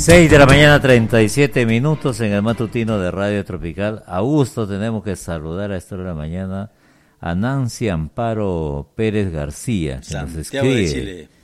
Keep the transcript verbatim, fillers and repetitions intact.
seis de la mañana, treinta y siete minutos en el matutino de Radio Tropical. A gusto tenemos que saludar a esta hora de la mañana a Nancy Amparo Pérez García, que nos Santiago de escribe. Chile.